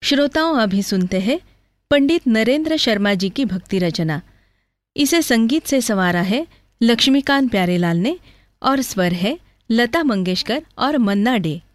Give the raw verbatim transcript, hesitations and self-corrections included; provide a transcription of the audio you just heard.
श्रोताओं, अभी सुनते हैं पंडित नरेंद्र शर्मा जी की भक्ति रचना। इसे संगीत से संवारा है लक्ष्मीकांत प्यारेलाल ने और स्वर है लता मंगेशकर और मन्ना डे।